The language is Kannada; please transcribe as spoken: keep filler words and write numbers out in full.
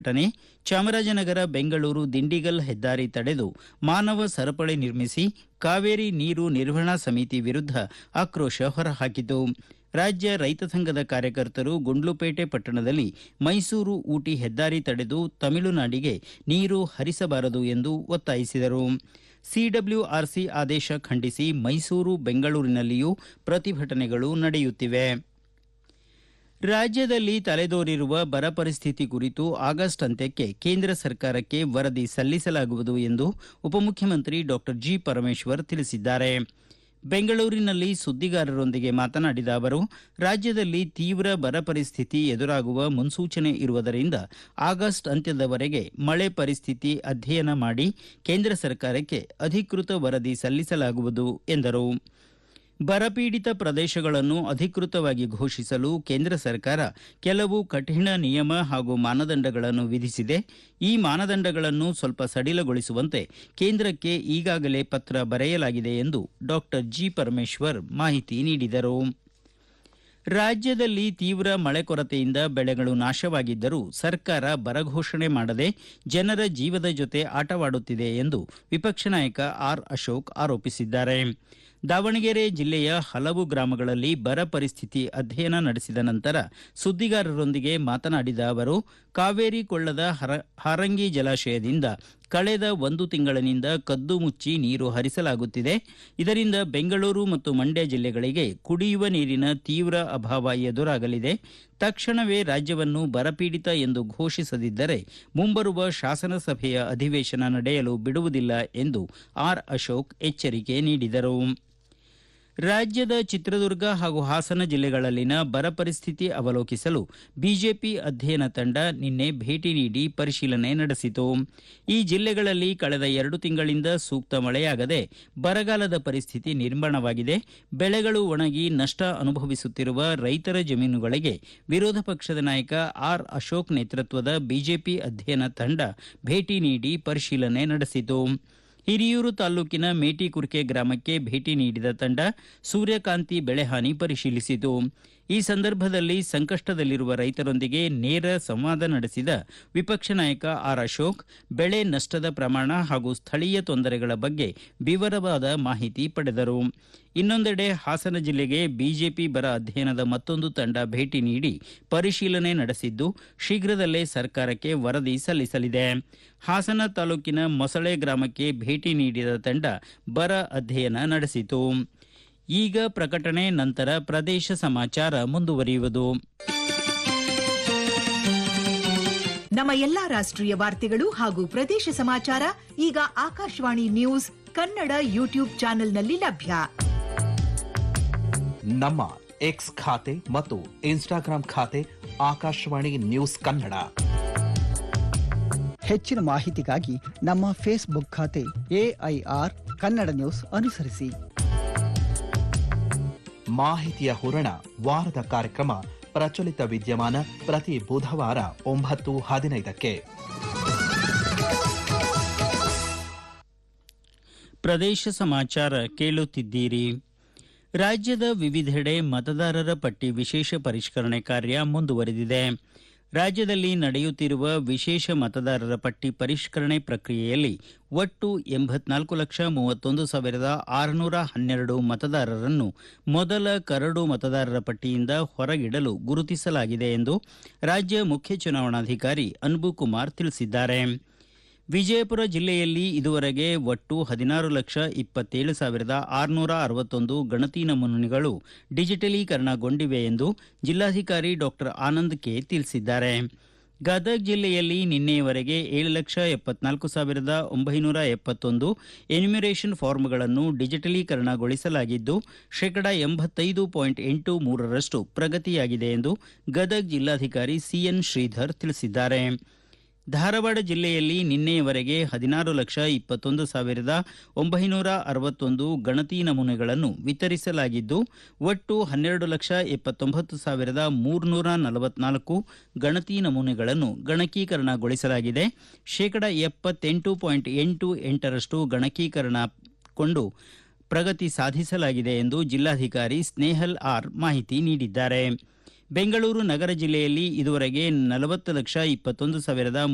ಪ್ರತಿಭಟನೆ. ಚಾಮರಾಜನಗರ ಬೆಂಗಳೂರು ದಿಂಡಿಗಲ್ ಹೆದ್ದಾರಿ ತಡೆದು ಮಾನವ ಸರಪಳಿ ನಿರ್ಮಿಸಿ ಕಾವೇರಿ ನೀರು ನಿರ್ವಹಣಾ ಸಮಿತಿ ವಿರುದ್ಧ ಆಕ್ರೋಶ ಹೊರಹಾಕಿತು. ರಾಜ್ಯ ರೈತ ಸಂಘದ ಕಾರ್ಯಕರ್ತರು ಗುಂಡ್ಲುಪೇಟೆ ಪಟ್ಟಣದಲ್ಲಿ ಮೈಸೂರು ಊಟಿ ಹೆದ್ದಾರಿ ತಡೆದು ತಮಿಳುನಾಡಿಗೆ ನೀರು ಹರಿಸಬಾರದು ಎಂದು ಒತ್ತಾಯಿಸಿದರು. ಸಿಡಬ್ಲ್ಯೂಆರ್ಸಿ ಆದೇಶ ಖಂಡಿಸಿ ಮೈಸೂರು ಬೆಂಗಳೂರಿನಲ್ಲಿಯೂ ಪ್ರತಿಭಟನೆಗಳು ನಡೆಯುತ್ತಿವೆ. ರಾಜ್ಯದಲ್ಲಿ ತಲೆದೋರಿರುವ ಬರ ಪರಿಸ್ಥಿತಿ ಕುರಿತು ಆಗಸ್ಟ್ ಅಂತ್ಯಕ್ಕೆ ಕೇಂದ್ರ ಸರ್ಕಾರಕ್ಕೆ ವರದಿ ಸಲ್ಲಿಸಲಾಗುವುದು ಎಂದು ಉಪಮುಖ್ಯಮಂತ್ರಿ ಡಾಕ್ಟರ್ ಜಿ ಪರಮೇಶ್ವರ್ ತಿಳಿಸಿದ್ದಾರೆ. ಬೆಂಗಳೂರಿನಲ್ಲಿ ಸುದ್ದಿಗಾರರೊಂದಿಗೆ ಮಾತನಾಡಿದ ಅವರು, ರಾಜ್ಯದಲ್ಲಿ ತೀವ್ರ ಬರ ಪರಿಸ್ಥಿತಿ ಎದುರಾಗುವ ಮುನ್ಸೂಚನೆ ಇರುವುದರಿಂದ ಆಗಸ್ಟ್ ಅಂತ್ಯದವರೆಗೆ ಮಳೆ ಪರಿಸ್ಥಿತಿ ಅಧ್ಯಯನ ಮಾಡಿ ಕೇಂದ್ರ ಸರ್ಕಾರಕ್ಕೆ ಅಧಿಕೃತ ವರದಿ ಸಲ್ಲಿಸಲಾಗುವುದು ಎಂದರು. ಬರಪೀಡಿತ ಪ್ರದೇಶಗಳನ್ನು ಅಧಿಕೃತವಾಗಿ ಘೋಷಿಸಲು ಕೇಂದ್ರ ಸರ್ಕಾರ ಕೆಲವು ಕಠಿಣ ನಿಯಮ ಹಾಗೂ ಮಾನದಂಡಗಳನ್ನು ವಿಧಿಸಿದೆ. ಈ ಮಾನದಂಡಗಳನ್ನು ಸ್ವಲ್ಪ ಸಡಿಲಗೊಳಿಸುವಂತೆ ಕೇಂದ್ರಕ್ಕೆ ಈಗಾಗಲೇ ಪತ್ರ ಬರೆಯಲಾಗಿದೆ ಎಂದು ಡಾಕ್ಟರ್ ಜಿ ಪರಮೇಶ್ವರ್ ಮಾಹಿತಿ ನೀಡಿದರು. ರಾಜ್ಯದಲ್ಲಿ ತೀವ್ರ ಮಳೆ ಕೊರತೆಯಿಂದ ಬೆಳೆಗಳು ನಾಶವಾಗಿದ್ದರೂ ಸರ್ಕಾರ ಬರ ಘೋಷಣೆ ಮಾಡದೆ ಜನರ ಜೀವದ ಜೊತೆ ಆಟವಾಡುತ್ತಿದೆ ಎಂದು ವಿಪಕ್ಷ ನಾಯಕ ಆರ್ ಅಶೋಕ್ ಆರೋಪಿಸಿದ್ದಾರೆ. ದಾವಣಗೆರೆ ಜಿಲ್ಲೆಯ ಹಲವು ಗ್ರಾಮಗಳಲ್ಲಿ ಬರ ಪರಿಸ್ಥಿತಿ ಅಧ್ಯಯನ ನಡೆಸಿದ ನಂತರ ಸುದ್ದಿಗಾರರೊಂದಿಗೆ ಮಾತನಾಡಿದ ಅವರು, ಕಾವೇರಿ ಕೊಳ್ಳದ ಹಾರಂಗಿ ಜಲಾಶಯದಿಂದ ಕಳೆದ ಒಂದು ತಿಂಗಳಿನಿಂದ ಕದ್ದು ಮುಚ್ಚಿ ನೀರು ಹರಿಸಲಾಗುತ್ತಿದೆ. ಇದರಿಂದ ಬೆಂಗಳೂರು ಮತ್ತು ಮಂಡ್ಯ ಜಿಲ್ಲೆಗಳಿಗೆ ಕುಡಿಯುವ ನೀರಿನ ತೀವ್ರ ಅಭಾವ ಎದುರಾಗಲಿದೆ. ತಕ್ಷಣವೇ ರಾಜ್ಯವನ್ನು ಬರಪೀಡಿತ ಎಂದು ಘೋಷಿಸದಿದ್ದರೆ ಮುಂಬರುವ ಶಾಸನಸಭೆಯ ಅಧಿವೇಶನ ನಡೆಯಲು ಬಿಡುವುದಿಲ್ಲ ಎಂದು ಆರ್ ಅಶೋಕ್ ಎಚ್ಚರಿಕೆ ನೀಡಿದರು. ರಾಜ್ಯದ ಚಿತ್ರದುರ್ಗ ಹಾಗೂ ಹಾಸನ ಜಿಲ್ಲೆಗಳಲ್ಲಿನ ಬರ ಪರಿಸ್ಥಿತಿ ಅವಲೋಕಿಸಲು ಬಿಜೆಪಿ ಅಧ್ಯಯನ ತಂಡ ನಿನ್ನೆ ಭೇಟಿ ನೀಡಿ ಪರಿಶೀಲನೆ ನಡೆಸಿತು. ಈ ಜಿಲ್ಲೆಗಳಲ್ಲಿ ಕಳೆದ ಎರಡು ತಿಂಗಳಿಂದ ಸೂಕ್ತ ಮಳೆಯಾಗದೆ ಬರಗಾಲದ ಪರಿಸ್ಥಿತಿ ನಿರ್ಮಾಣವಾಗಿದೆ. ಬೆಳೆಗಳು ಒಣಗಿ ನಷ್ಟ ಅನುಭವಿಸುತ್ತಿರುವ ರೈತರ ಜಮೀನುಗಳಿಗೆ ವಿರೋಧ ಪಕ್ಷದ ನಾಯಕ ಆರ್ ಅಶೋಕ್ ನೇತೃತ್ವದ ಬಿಜೆಪಿ ಅಧ್ಯಯನ ತಂಡ ಭೇಟಿ ನೀಡಿ ಪರಿಶೀಲನೆ ನಡೆಸಿತು. ಹಿರಿಯೂರು ತಾಲೂಕಿನ ಮೇಟಿಕುರ್ಕೆ ಗ್ರಾಮಕ್ಕೆ ಭೇಟಿ ನೀಡಿದ ತಂಡ ಸೂರ್ಯಕಾಂತಿ ಬೆಳೆಹಾನಿ ಪರಿಶೀಲಿಸಿತು. ಈ ಸಂದರ್ಭದಲ್ಲಿ ಸಂಕಷ್ಟದಲ್ಲಿರುವ ರೈತರೊಂದಿಗೆ ನೇರ ಸಂವಾದ ನಡೆಸಿದ ವಿಪಕ್ಷ ನಾಯಕ ಆರ್ ಅಶೋಕ್ ಬೆಳೆ ನಷ್ಟದ ಪ್ರಮಾಣ ಹಾಗೂ ಸ್ಥಳೀಯ ತೊಂದರೆಗಳ ಬಗ್ಗೆ ವಿವರವಾದ ಮಾಹಿತಿ ಪಡೆದರು. ಇನ್ನೊಂದೆಡೆ ಹಾಸನ ಜಿಲ್ಲೆಗೆ ಬಿಜೆಪಿ ಬರ ಅಧ್ಯಯನದ ಮತ್ತೊಂದು ತಂಡ ಭೇಟಿ ನೀಡಿ ಪರಿಶೀಲನೆ ನಡೆಸಿದ್ದು ಶೀಘ್ರದಲ್ಲೇ ಸರ್ಕಾರಕ್ಕೆ ವರದಿ ಸಲ್ಲಿಸಲಿದೆ. ಹಾಸನ ತಾಲೂಕಿನ ಮೊಸಳೆ ಗ್ರಾಮಕ್ಕೆ ಭೇಟಿ ನೀಡಿದ ತಂಡ ಬರ ಅಧ್ಯಯನ ನಡೆಸಿತು. ಈಗ ಪ್ರಕಟಣೆ, ನಂತರ ಪ್ರದೇಶ ಸಮಾಚಾರ ಮುಂದುವರಿಯುವುದು. ನಮ್ಮ ಎಲ್ಲಾ ರಾಷ್ಟ್ರೀಯ ವಾರ್ತೆಗಳು ಹಾಗೂ ಪ್ರದೇಶ ಸಮಾಚಾರ ಈಗ ಆಕಾಶವಾಣಿ ನ್ಯೂಸ್ ಕನ್ನಡ ಯೂಟ್ಯೂಬ್ ಚಾನೆಲ್ನಲ್ಲಿ ಲಭ್ಯ. ನಮ್ಮ ಎಕ್ಸ್ ಖಾತೆ ಮತ್ತು ಇನ್ಸ್ಟಾಗ್ರಾಂ ಖಾತೆ ಆಕಾಶವಾಣಿ ನ್ಯೂಸ್ ಕನ್ನಡ. ಹೆಚ್ಚಿನ ಮಾಹಿತಿಗಾಗಿ ನಮ್ಮ ಫೇಸ್ಬುಕ್ ಖಾತೆ ಎಐಆರ್ ಕನ್ನಡ ನ್ಯೂಸ್ ಅನುಸರಿಸಿ. ಮಾಹಿತಿಯ ಹೂರಣ ವಾರದ ಕಾರ್ಯಕ್ರಮ ಪ್ರಚಲಿತ ವಿದ್ಯಮಾನ ಪ್ರತಿ ಬುಧವಾರ ಒಂಬತ್ತು ಹದಿನೈದಕ್ಕೆ. ಪ್ರದೇಶ ಸಮಾಚಾರ ಕೇಳುತ್ತಿದ್ದೀರಿ. ರಾಜ್ಯದ ವಿವಿಧೆಡೆ ಮತದಾರರ ಪಟ್ಟಿ ವಿಶೇಷ ಪರಿಷ್ಕರಣೆ ಕಾರ್ಯ ಮುಂದುವರೆದಿದೆ. ರಾಜ್ಯದಲ್ಲಿ ನಡೆಯುತ್ತಿರುವ ವಿಶೇಷ ಮತದಾರರ ಪಟ್ಟಿ ಪರಿಷ್ಕರಣೆ ಪ್ರಕ್ರಿಯೆಯಲ್ಲಿ ಒಟ್ಟು ಎಂಬತ್ನಾಲ್ಕು ಲಕ್ಷ ಮೂವತ್ತೊಂದು ಸಾವಿರದ ಆರುನೂರ ಹನ್ನೆರಡು ಮತದಾರರನ್ನು ಮೊದಲ ಕರಡು ಮತದಾರರ ಪಟ್ಟಿಯಿಂದ ಹೊರಗಿಡಲು ಗುರುತಿಸಲಾಗಿದೆ ಎಂದು ರಾಜ್ಯ ಮುಖ್ಯ ಚುನಾವಣಾಧಿಕಾರಿ ಅನ್ಬು ಕುಮಾರ್ ತಿಳಿಸಿದ್ದಾರೆ. ವಿಜಯಪುರ ಜಿಲ್ಲೆಯಲ್ಲಿ ಇದುವರೆಗೆ ಒಟ್ಟು ಹದಿನಾರು ಲಕ್ಷ ಇಪ್ಪತ್ತೇಳು ಸಾವಿರದ ಆರುನೂರ ಅರವತ್ತೊಂದು ಗಣತಿ ನಮೂನೆಗಳು ಡಿಜಿಟಲೀಕರಣಗೊಂಡಿವೆ ಎಂದು ಜಿಲ್ಲಾಧಿಕಾರಿ ಡಾಕ್ಟರ್ ಆನಂದ್ ಕೆ ತಿಳಿಸಿದ್ದಾರೆ. ಗದಗ ಜಿಲ್ಲೆಯಲ್ಲಿ ನಿನ್ನೆಯವರೆಗೆ ಏಳು ಲಕ್ಷ ಎಪ್ಪತ್ನಾಲ್ಕು ಸಾವಿರದ ಒಂಬೈನೂರ ಎಪ್ಪತ್ತೊಂದು ಎನ್ಯುಮರೇಷನ್ ಫಾರ್ಮ್ಗಳನ್ನು ಡಿಜಿಟಲೀಕರಣಗೊಳಿಸಲಾಗಿದ್ದು ಶೇಕಡಾ ಎಂಬತ್ತೈದು ಪಾಯಿಂಟ್ ಎಂಟು ಮೂರರಷ್ಟು ಪ್ರಗತಿಯಾಗಿದೆ ಎಂದು ಗದಗ ಜಿಲ್ಲಾಧಿಕಾರಿ ಸಿಎನ್ ಶ್ರೀಧರ್ ತಿಳಿಸಿದ್ದಾರೆ. ಧಾರವಾಡ ಜಿಲ್ಲೆಯಲ್ಲಿ ನಿನ್ನೆಯವರೆಗೆ ಹದಿನಾರು ಲಕ್ಷ ಇಪ್ಪತ್ತೊಂದು ಸಾವಿರದ ಒಂಬೈನೂರ ಅರವತ್ತೊಂದು ಗಣತಿ ನಮೂನೆಗಳನ್ನು ವಿತರಿಸಲಾಗಿದ್ದು ಒಟ್ಟು ಹನ್ನೆರಡು ಲಕ್ಷ ಎಪ್ಪತ್ತೊಂಬತ್ತು ಸಾವಿರದ ಮೂರುನೂರ ನಲವತ್ನಾಲ್ಕು ಗಣತಿ ನಮೂನೆಗಳನ್ನು ಗಣಕೀಕರಣಗೊಳಿಸಲಾಗಿದೆ. ಶೇಕಡಾ ಎಪ್ಪತ್ತೆಂಟು ಪಾಯಿಂಟ್ ಎಂಟು ಎಂಟರಷ್ಟು ಗಣಕೀಕರಣಗೊಂಡು ಪ್ರಗತಿ ಸಾಧಿಸಲಾಗಿದೆ ಎಂದು ಜಿಲ್ಲಾಧಿಕಾರಿ ಸ್ನೇಹಲ್ ಆರ್ ಮಾಹಿತಿ ನೀಡಿದ್ದಾರೆ. ಬೆಂಗಳೂರು ನಗರ ಜಿಲ್ಲೆಯಲ್ಲಿ ಇದುವರೆಗೆ ನಲವತ್ತು ಲಕ್ಷ ಇಪ್ಪತ್ತೊಂದು ಸಾವಿರದ